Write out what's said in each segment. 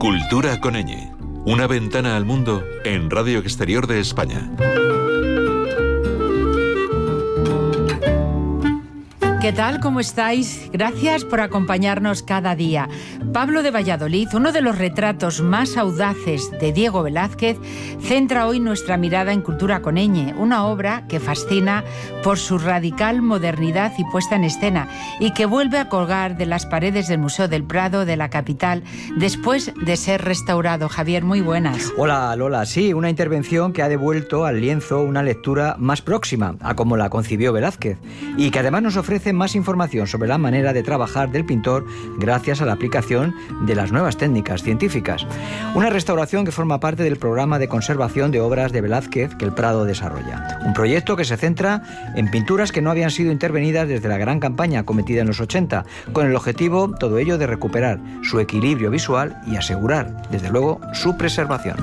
Cultura con ñ. Una ventana al mundo en Radio Exterior de España. ¿Qué tal? ¿Cómo estáis? Gracias por acompañarnos cada día. Pablo de Valladolid, uno de los retratos más audaces de Diego Velázquez, centra hoy nuestra mirada en Cultura con ñ, una obra que fascina por su radical modernidad y puesta en escena y que vuelve a colgar de las paredes del Museo del Prado de la capital después de ser restaurado. Javier, muy buenas. Hola Lola, sí, una intervención que ha devuelto al lienzo una lectura más próxima a como la concibió Velázquez y que además nos ofrece más información sobre la manera de trabajar del pintor gracias a la aplicación de las nuevas técnicas científicas. Una restauración que forma parte del programa de conservación de obras de Velázquez que el Prado desarrolla. Un proyecto que se centra en pinturas que no habían sido intervenidas desde la gran campaña cometida en los 80, con el objetivo, todo ello, de recuperar su equilibrio visual y asegurar, desde luego, su preservación.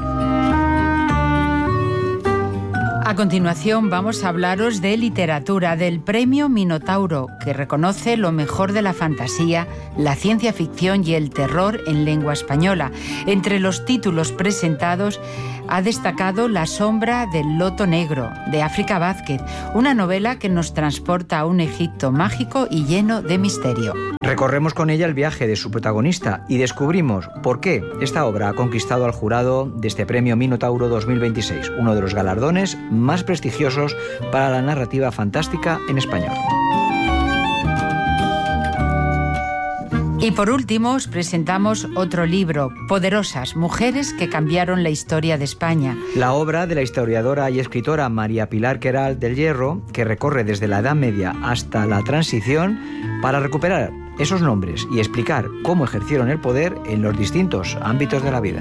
A continuación vamos a hablaros de literatura, del Premio Minotauro, que reconoce lo mejor de la fantasía, la ciencia ficción y el terror en lengua española. Entre los títulos presentados ha destacado La sombra del loto negro, de África Vázquez, una novela que nos transporta a un Egipto mágico y lleno de misterio. Recorremos con ella el viaje de su protagonista y descubrimos por qué esta obra ha conquistado al jurado de este Premio Minotauro 2026, uno de los galardones más prestigiosos para la narrativa fantástica en español. Y por último os presentamos otro libro, Poderosas, mujeres que cambiaron la historia de España. La obra de la historiadora y escritora María Pilar Queralt del Hierro, que recorre desde la Edad Media hasta la Transición para recuperar esos nombres y explicar cómo ejercieron el poder en los distintos ámbitos de la vida.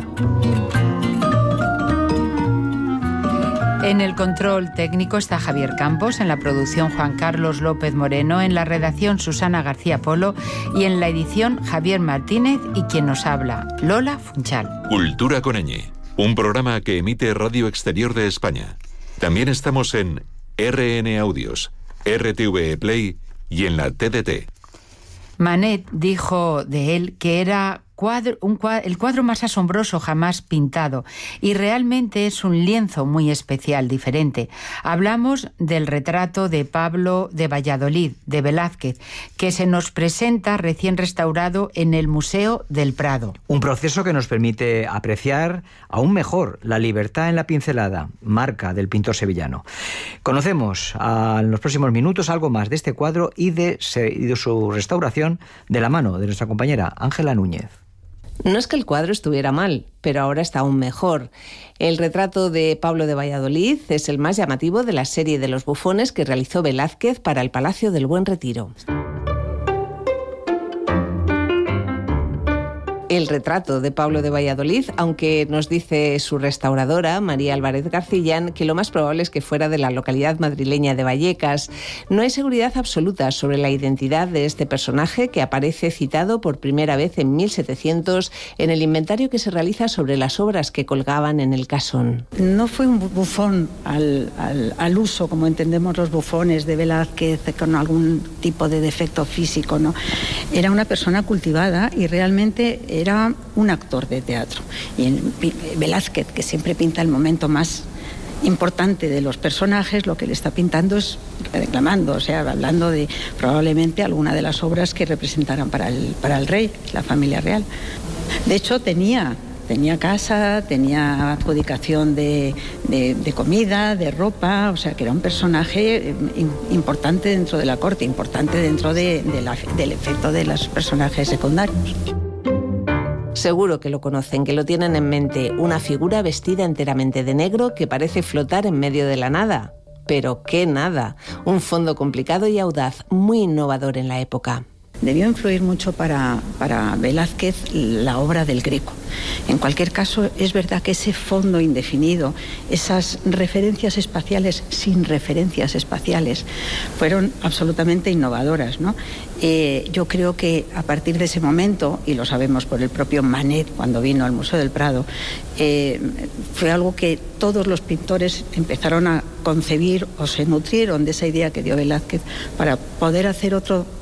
En el control técnico está Javier Campos, en la producción Juan Carlos López Moreno, en la redacción Susana García Polo y en la edición Javier Martínez y quien nos habla, Lola Funchal. Cultura con ñ, un programa que emite Radio Exterior de España. También estamos en RN Audios, RTV Play y en la TDT. Manet dijo de él que era el cuadro más asombroso jamás pintado, y realmente es un lienzo muy especial, diferente. Hablamos del retrato de Pablo de Valladolid, de Velázquez, que se nos presenta recién restaurado en el Museo del Prado. Un proceso que nos permite apreciar aún mejor la libertad en la pincelada, marca del pintor sevillano. Conocemos en los próximos minutos algo más de este cuadro y de su restauración de la mano de nuestra compañera Ángela Núñez. No es que el cuadro estuviera mal, pero ahora está aún mejor. El retrato de Pablo de Valladolid es el más llamativo de la serie de los bufones que realizó Velázquez para el Palacio del Buen Retiro. El retrato de Pablo de Valladolid, aunque nos dice su restauradora, María Álvarez Garcillán, que lo más probable es que fuera de la localidad madrileña de Vallecas. No hay seguridad absoluta sobre la identidad de este personaje, que aparece citado por primera vez en 1700 en el inventario que se realiza sobre las obras que colgaban en el casón. No fue un bufón al uso, como entendemos los bufones de Velázquez, con algún tipo de defecto físico, ¿no? Era una persona cultivada y realmente era un actor de teatro. Y Velázquez, que siempre pinta el momento más importante de los personajes, lo que le está pintando es declamando, o sea, hablando de probablemente alguna de las obras que representaran para el rey, la familia real. De hecho, tenía casa, tenía adjudicación de comida, de ropa, o sea que era un personaje importante dentro de la corte, importante dentro del efecto de los personajes secundarios. Seguro que lo conocen, que lo tienen en mente, una figura vestida enteramente de negro que parece flotar en medio de la nada. Pero qué nada, un fondo complicado y audaz, muy innovador en la época. Debió influir mucho para Velázquez la obra del Greco. En cualquier caso, es verdad que ese fondo indefinido, esas referencias espaciales sin referencias espaciales, fueron absolutamente innovadoras, ¿no? Yo creo que a partir de ese momento, y lo sabemos por el propio Manet cuando vino al Museo del Prado, fue algo que todos los pintores empezaron a concebir o se nutrieron de esa idea que dio Velázquez para poder hacer otro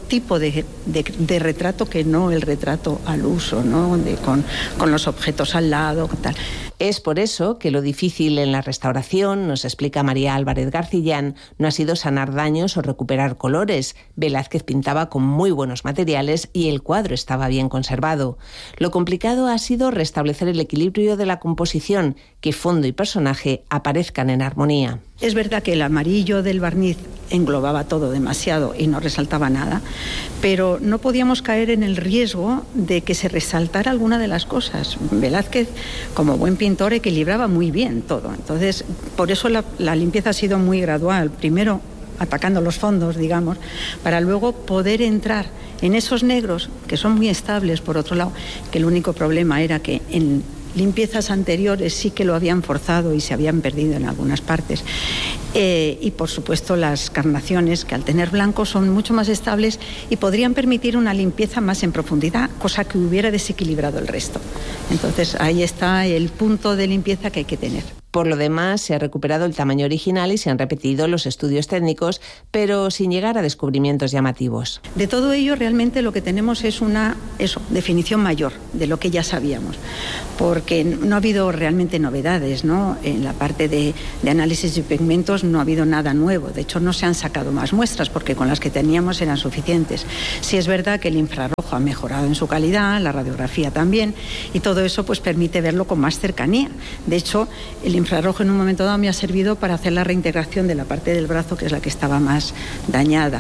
tipo de retrato que no el retrato al uso, ¿no? Con los objetos al lado, tal. Es por eso que lo difícil en la restauración, nos explica María Álvarez Garcillán, no ha sido sanar daños o recuperar colores. Velázquez pintaba con muy buenos materiales y el cuadro estaba bien conservado. Lo complicado ha sido restablecer el equilibrio de la composición, que fondo y personaje aparezcan en armonía. Es verdad que el amarillo del barniz englobaba todo demasiado y no resaltaba nada, pero no podíamos caer en el riesgo de que se resaltara alguna de las cosas. Velázquez, como buen pintor, equilibraba muy bien todo. Entonces, por eso la limpieza ha sido muy gradual. Primero atacando los fondos, digamos, para luego poder entrar en esos negros, que son muy estables, por otro lado, que el único problema era que en limpiezas anteriores sí que lo habían forzado y se habían perdido en algunas partes. Y por supuesto las carnaciones, que al tener blanco son mucho más estables y podrían permitir una limpieza más en profundidad, cosa que hubiera desequilibrado el resto. Entonces ahí está el punto de limpieza que hay que tener. Por lo demás, se ha recuperado el tamaño original y se han repetido los estudios técnicos, pero sin llegar a descubrimientos llamativos. De todo ello, realmente lo que tenemos es una definición mayor de lo que ya sabíamos, porque no ha habido realmente novedades, ¿no? En la parte de análisis de pigmentos no ha habido nada nuevo. De hecho, no se han sacado más muestras, porque con las que teníamos eran suficientes. Sí es verdad que el infrarrojo ha mejorado en su calidad, la radiografía también, y todo eso pues permite verlo con más cercanía. De hecho, el infrarrojo en un momento dado me ha servido para hacer la reintegración de la parte del brazo, que es la que estaba más dañada.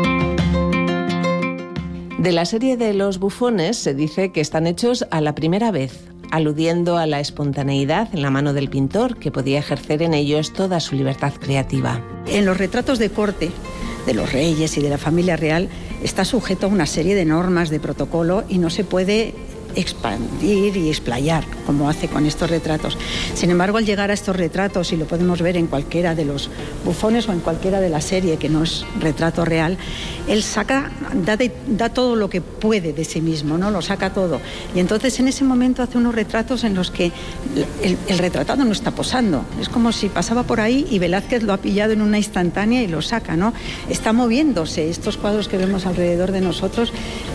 De la serie de los bufones se dice que están hechos a la primera vez, aludiendo a la espontaneidad en la mano del pintor, que podía ejercer en ellos toda su libertad creativa. En los retratos de corte de los reyes y de la familia real está sujeto a una serie de normas de protocolo y no se puede expandir y explayar como hace con estos retratos. Sin embargo, al llegar a estos retratos, y lo podemos ver en cualquiera de los bufones o en cualquiera de la serie que no es retrato real, él da todo lo que puede de sí mismo, ¿no? Lo saca todo. Y entonces en ese momento hace unos retratos en los que el retratado no está posando. Es como si pasaba por ahí y Velázquez lo ha pillado en una instantánea y lo saca, ¿no? Está moviéndose. Estos cuadros que vemos alrededor de nosotros,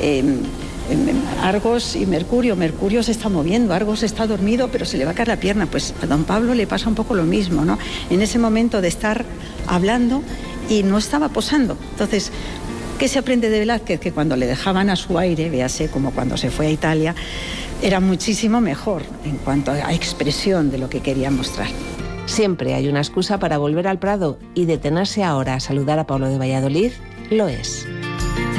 Argos y Mercurio se está moviendo, Argos está dormido pero se le va a caer la pierna. Pues a don Pablo le pasa un poco lo mismo, ¿no? En ese momento de estar hablando y no estaba posando. Entonces, ¿qué se aprende de Velázquez? Que cuando le dejaban a su aire, véase como cuando se fue a Italia, era muchísimo mejor en cuanto a expresión de lo que quería mostrar. Siempre hay una excusa para volver al Prado, y detenerse ahora a saludar a Pablo de Valladolid lo es.